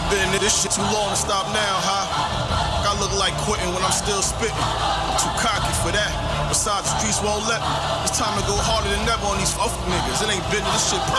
been in this shit too long to stop now, huh? I look like quitting when I'm still spitting. I'm too cocky for that. Besides, the streets won't let me. It's time to go harder than ever on these fuck niggas. It ain't been to this shit perfect.